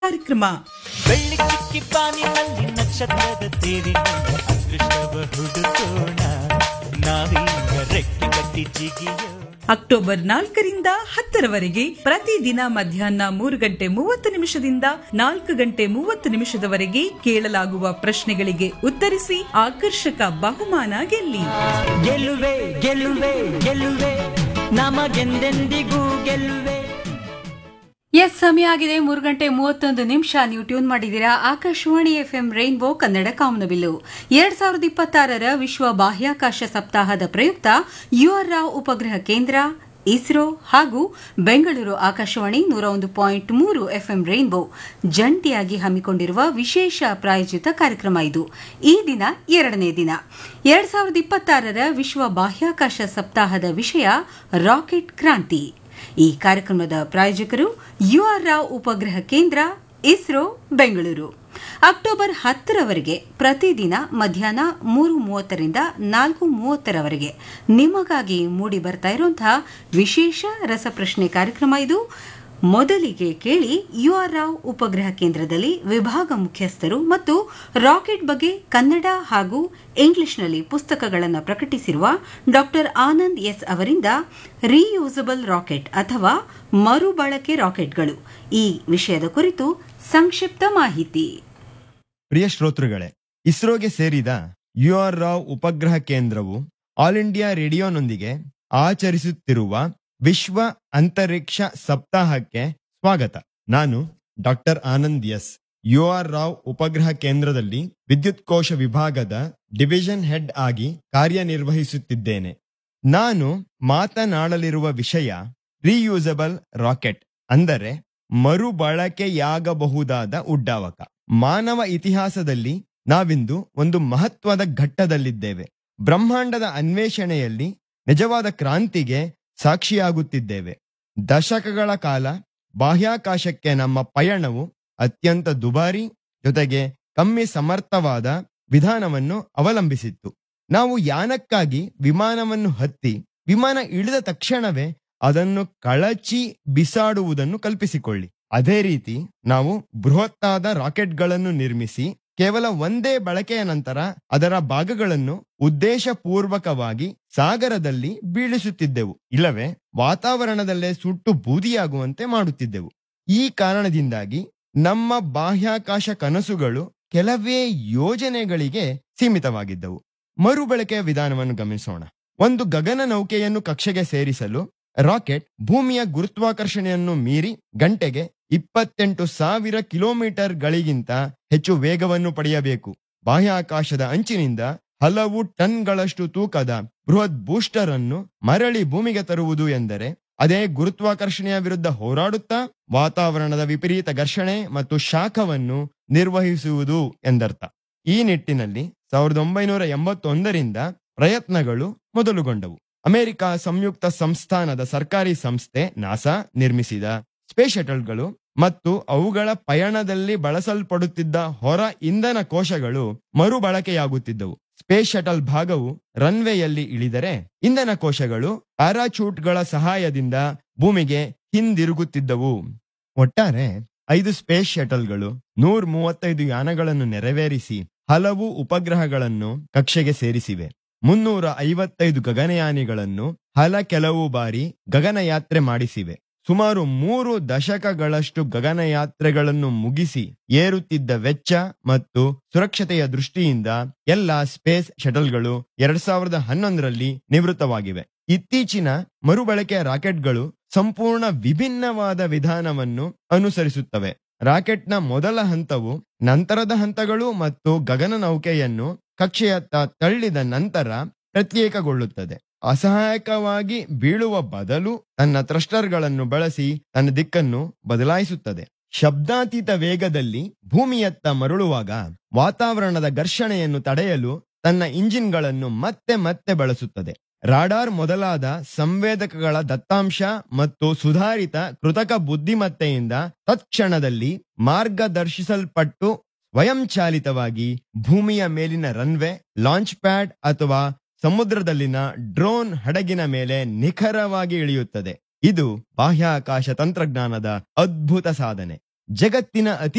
ಕಾರ್ಯಕ್ರಮ. ಬೆಳ್ಳಿ ಚಿಕ್ಕಿ ಬಾನಿನಲ್ಲಿ ನಕ್ಷತ್ರದ ತೇರಿನಲ್ಲಿ ಅದೃಷ್ಟವ ಹುಡುಕೋಣ, ನಾವೀಗ ರೆಕ್ಕೆ ಕಟ್ಟಿ ಜಿಗಿಯೋಣ. ಅಕ್ಟೋಬರ್ 4ರಿಂದ 10ರವರೆಗೆ ಪ್ರತಿದಿನ ಮಧ್ಯಾಹ್ನ 3:30 4:30 ಕೇಳಲಾಗುವ ಪ್ರಶ್ನೆಗಳಿಗೆ ಉತ್ತರಿಸಿ ಆಕರ್ಷಕ ಬಹುಮಾನ ಗೆಲ್ಲಿ. ಗೆಲ್ಲುವೆ ಗೆಲ್ಲುವೆ ಗೆಲ್ಲುವೆ, ನಮಗೆಂದೆಂದಿಗೂ ಗೆಲ್ಲುವೆ. ಎಸ್, ಸಮಯ ಆಗಿದೆ 3:31. ನೀವು ಟ್ಯೂನ್ ಮಾಡಿದ್ದೀರಾ ಆಕಾಶವಾಣಿ FM ರೈನ್ಬೋ ಕನ್ನಡ ಕಾಮನಬಿಲ್ಲು. 2026ರ ವಿಶ್ವ ಬಾಹ್ಯಾಕಾಶ ಸಪ್ತಾಹದ ಪ್ರಯುಕ್ತ UR ರಾವ್ ಉಪಗ್ರಹ ಕೇಂದ್ರ, ಇಸ್ರೋ ಹಾಗೂ ಬೆಂಗಳೂರು ಆಕಾಶವಾಣಿ 101.3 FM ರೈನ್ಬೋ ಜಂಟಿಯಾಗಿ ಹಮ್ಮಿಕೊಂಡಿರುವ ವಿಶೇಷ ಪ್ರಾಯೋಜಿತ ಕಾರ್ಯಕ್ರಮ ಇದು. ಈ ದಿನ 2ನೇ ದಿನ. 2026ರ ವಿಶ್ವ ಬಾಹ್ಯಾಕಾಶ ಸಪ್ತಾಹದ ವಿಷಯ ರಾಕೆಟ್ ಕ್ರಾಂತಿ. ಈ ಕಾರ್ಯಕ್ರಮದ ಪ್ರಾಯೋಜಕರು UR ರಾವ್ ಉಪಗ್ರಹ ಕೇಂದ್ರ, ಇಸ್ರೋ, ಬೆಂಗಳೂರು. ಅಕ್ಟೋಬರ್ 10ರವರೆಗೆ ಪ್ರತಿದಿನ ಮಧ್ಯಾಹ್ನ 3:30ರಿಂದ 4:30ರವರೆಗೆ ನಿಮಗಾಗಿ ಮೂಡಿ ಬರ್ತಾ ಇರುವಂತಹ ವಿಶೇಷ ರಸಪ್ರಶ್ನೆ ಕಾರ್ಯಕ್ರಮ ಇದು. ಮೊದಲಿಗೆ ಕೇಳಿ, UR ರಾವ್ ಉಪಗ್ರಹ ಕೇಂದ್ರದಲ್ಲಿ ವಿಭಾಗ ಮುಖ್ಯಸ್ಥರು ಮತ್ತು ರಾಕೆಟ್ ಬಗ್ಗೆ ಕನ್ನಡ ಹಾಗೂ ಇಂಗ್ಲಿಷ್ನಲ್ಲಿ ಪುಸ್ತಕಗಳನ್ನು ಪ್ರಕಟಿಸಿರುವ ಡಾ ಆನಂದ್ ಎಸ್ ಅವರಿಂದ ರೀಯೂಸಬಲ್ ರಾಕೆಟ್ ಅಥವಾ ಮರುಬಳಕೆ ರಾಕೆಟ್ಗಳು ಈ ವಿಷಯದ ಕುರಿತು ಸಂಕ್ಷಿಪ್ತ ಮಾಹಿತಿ. ಪ್ರಿಯ ಶ್ರೋತೃಗಳೇ, ಇಸ್ರೋಗೆ ಸೇರಿದ UR ರಾವ್ ಉಪಗ್ರಹ ಕೇಂದ್ರವು ಆಲ್ ಇಂಡಿಯಾ ರೇಡಿಯೋನೊಂದಿಗೆ ಆಚರಿಸುತ್ತಿರುವ ವಿಶ್ವ ಅಂತರಿಕ್ಷ ಸಪ್ತಾಹಕ್ಕೆ ಸ್ವಾಗತ. ನಾನು doctor Anand S, UR Rao ಉಪಗ್ರಹ ಕೇಂದ್ರದಲ್ಲಿ ವಿದ್ಯುತ್ ಕೋಶ ವಿಭಾಗದ ಡಿವಿಷನ್ ಹೆಡ್ ಆಗಿ ಕಾರ್ಯನಿರ್ವಹಿಸುತ್ತಿದ್ದೇನೆ. ನಾನು ಮಾತನಾಡಲಿರುವ ವಿಷಯ ರೀಯೂಸಬಲ್ ರಾಕೆಟ್, ಅಂದರೆ ಮರುಬಳಕೆಯಾಗಬಹುದಾದ ಉಡ್ಡಾವಕ. ಮಾನವ ಇತಿಹಾಸದಲ್ಲಿ ನಾವಿಂದು ಒಂದು ಮಹತ್ವದ ಘಟ್ಟದಲ್ಲಿದ್ದೇವೆ. ಬ್ರಹ್ಮಾಂಡದ ಅನ್ವೇಷಣೆಯಲ್ಲಿ ನಿಜವಾದ ಕ್ರಾಂತಿಗೆ ಸಾಕ್ಷಿಯಾಗುತ್ತಿದ್ದೇವೆ. ದಶಕಗಳ ಕಾಲ ಬಾಹ್ಯಾಕಾಶಕ್ಕೆ ನಮ್ಮ ಪಯಣವು ಅತ್ಯಂತ ದುಬಾರಿ ಜೊತೆಗೆ ಕಮ್ಮಿ ಸಮರ್ಥವಾದ ವಿಧಾನವನ್ನು ಅವಲಂಬಿಸಿತ್ತು. ನಾವು ಯಾನಕ್ಕಾಗಿ ವಿಮಾನವನ್ನು ಹತ್ತಿ ವಿಮಾನ ಇಳಿದ ತಕ್ಷಣವೇ ಅದನ್ನು ಕಳಚಿ ಬಿಸಾಡುವುದನ್ನು ಕಲ್ಪಿಸಿಕೊಳ್ಳಿ. ಅದೇ ರೀತಿ ನಾವು ಬೃಹತ್ತಾದ ರಾಕೆಟ್ಗಳನ್ನು ನಿರ್ಮಿಸಿ ಕೇವಲ ಒಂದೇ ಬಳಕೆಯ ನಂತರ ಅದರ ಭಾಗಗಳನ್ನು ಉದ್ದೇಶಪೂರ್ವಕವಾಗಿ ಸಾಗರದಲ್ಲಿ ಬೀಳಿಸುತ್ತಿದ್ದೆವು, ಇಲ್ಲವೇ ವಾತಾವರಣದಲ್ಲೇ ಸುಟ್ಟು ಬೂದಿಯಾಗುವಂತೆ ಮಾಡುತ್ತಿದ್ದೆವು. ಈ ಕಾರಣದಿಂದಾಗಿ ನಮ್ಮ ಬಾಹ್ಯಾಕಾಶ ಕನಸುಗಳು ಕೆಲವೇ ಯೋಜನೆಗಳಿಗೆ ಸೀಮಿತವಾಗಿದ್ದವು. ಮರುಬಳಕೆಯ ವಿಧಾನವನ್ನು ಗಮನಿಸೋಣ. ಒಂದು ಗಗನ ನೌಕೆಯನ್ನು ಕಕ್ಷೆಗೆ ಸೇರಿಸಲು ರಾಕೆಟ್ ಭೂಮಿಯ ಗುರುತ್ವಾಕರ್ಷಣೆಯನ್ನು ಮೀರಿ ಗಂಟೆಗೆ 28,000 ಕಿಲೋಮೀಟರ್ಗಳಿಗಿಂತ ಹೆಚ್ಚು ವೇಗವನ್ನು ಪಡೆಯಬೇಕು. ಬಾಹ್ಯಾಕಾಶದ ಅಂಚಿನಿಂದ ಹಲವು ಟನ್ಗಳಷ್ಟು ತೂಕದ ಬೃಹತ್ ಬೂಸ್ಟರ್ ಅನ್ನು ಮರಳಿ ಭೂಮಿಗೆ ತರುವುದು ಎಂದರೆ ಅದೇ ಗುರುತ್ವಾಕರ್ಷಣೆಯ ವಿರುದ್ಧ ಹೋರಾಡುತ್ತಾ ವಾತಾವರಣದ ವಿಪರೀತ ಘರ್ಷಣೆ ಮತ್ತು ಶಾಖವನ್ನು ನಿರ್ವಹಿಸುವುದು ಎಂದರ್ಥ. ಈ ನಿಟ್ಟಿನಲ್ಲಿ 1981ರಿಂದ ಪ್ರಯತ್ನಗಳು ಮೊದಲುಗೊಂಡವು. ಅಮೆರಿಕ ಸಂಯುಕ್ತ ಸಂಸ್ಥಾನದ ಸರ್ಕಾರಿ ಸಂಸ್ಥೆ ನಾಸಾ ನಿರ್ಮಿಸಿದ ಸ್ಪೇಸ್ ಶಟಲ್ಗಳು ಮತ್ತು ಅವುಗಳ ಪಯಣದಲ್ಲಿ ಬಳಸಲ್ಪಡುತ್ತಿದ್ದ ಹೊರ ಇಂಧನ ಕೋಶಗಳು ಮರುಬಳಕೆಯಾಗುತ್ತಿದ್ದವು. ಸ್ಪೇಸ್ ಶಟಲ್ ಭಾಗವು ರನ್ವೇಯಲ್ಲಿ ಇಳಿದರೆ ಇಂಧನ ಕೋಶಗಳು ಪ್ಯಾರಾಚೂಟ್ಗಳ ಸಹಾಯದಿಂದ ಭೂಮಿಗೆ ಹಿಂದಿರುಗುತ್ತಿದ್ದವು. ಒಟ್ಟಾರೆ 5 ಸ್ಪೇಸ್ ಶಟಲ್ಗಳು 135 ಯಾನಗಳನ್ನು ನೆರವೇರಿಸಿ ಹಲವು ಉಪಗ್ರಹಗಳನ್ನು ಕಕ್ಷೆಗೆ ಸೇರಿಸಿವೆ. 355 ಗಗನಯಾನಿಗಳನ್ನು ಕೆಲವು ಬಾರಿ ಗಗನಯಾತ್ರೆ ಮಾಡಿಸಿವೆ. ಸುಮಾರು 3 ದಶಕಗಳಷ್ಟು ಗಗನಯಾತ್ರೆಗಳನ್ನು ಮುಗಿಸಿ ಏರುತ್ತಿದ್ದ ವೆಚ್ಚ ಮತ್ತು ಸುರಕ್ಷತೆಯ ದೃಷ್ಟಿಯಿಂದ ಎಲ್ಲ ಸ್ಪೇಸ್ ಶಟಲ್ಗಳು 2011ರಲ್ಲಿ ನಿವೃತ್ತವಾಗಿವೆ. ಇತ್ತೀಚಿನ ಮರುಬಳಕೆಯ ರಾಕೆಟ್ಗಳು ಸಂಪೂರ್ಣ ವಿಭಿನ್ನವಾದ ವಿಧಾನವನ್ನು ಅನುಸರಿಸುತ್ತವೆ. ರಾಕೆಟ್ನ ಮೊದಲ ಹಂತವು ನಂತರದ ಹಂತಗಳು ಮತ್ತು ಗಗನ ನೌಕೆಯನ್ನು ಕಕ್ಷೆಯತ್ತ ತಳ್ಳಿದ ನಂತರ ಪ್ರತ್ಯೇಕಗೊಳ್ಳುತ್ತದೆ. ಅಸಹಾಯಕವಾಗಿ ಬೀಳುವ ಬದಲು ತನ್ನ ಥ್ರಸ್ಟರ್ಗಳನ್ನು ಬಳಸಿ ತನ್ನ ದಿಕ್ಕನ್ನು ಬದಲಾಯಿಸುತ್ತದೆ. ಶಬ್ದಾತೀತ ವೇಗದಲ್ಲಿ ಭೂಮಿಯತ್ತ ಮರಳುವಾಗ ವಾತಾವರಣದ ಘರ್ಷಣೆಯನ್ನು ತಡೆಯಲು ತನ್ನ ಇಂಜಿನ್ಗಳನ್ನು ಮತ್ತೆ ಮತ್ತೆ ಬಳಸುತ್ತದೆ. ರಾಡಾರ್ ಮೊದಲಾದ ಸಂವೇದಕಗಳ ದತ್ತಾಂಶ ಮತ್ತು ಸುಧಾರಿತ ಕೃತಕ ಬುದ್ಧಿಮತ್ತೆಯಿಂದ ತತ್ಕ್ಷಣದಲ್ಲಿ ಮಾರ್ಗದರ್ಶಿಸಲ್ಪಟ್ಟು ಸ್ವಯಂಚಾಲಿತವಾಗಿ ಭೂಮಿಯ ಮೇಲಿನ ರನ್ವೇ, ಲಾಂಚ್ ಪ್ಯಾಡ್ ಅಥವಾ ಸಮುದ್ರದಲ್ಲಿನ ಡ್ರೋನ್ ಹಡಗಿನ ಮೇಲೆ ನಿಖರವಾಗಿ ಇಳಿಯುತ್ತದೆ. ಇದು ಬಾಹ್ಯಾಕಾಶ ತಂತ್ರಜ್ಞಾನದ ಅದ್ಭುತ ಸಾಧನೆ. ಜಗತ್ತಿನ ಅತಿ